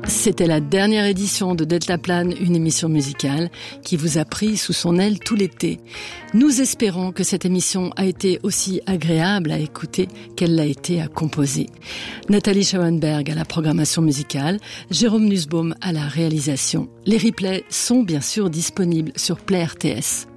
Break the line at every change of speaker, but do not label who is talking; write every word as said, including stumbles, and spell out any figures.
C'était la dernière édition de Deltaplane, une émission musicale qui vous a pris sous son aile tout l'été. Nous espérons que cette émission a été aussi agréable à écouter qu'elle l'a été à composer. Nathalie Schauenberg à la programmation musicale, Jérôme Nussbaum à la réalisation. Les replays sont bien sûr disponibles sur Play R T S.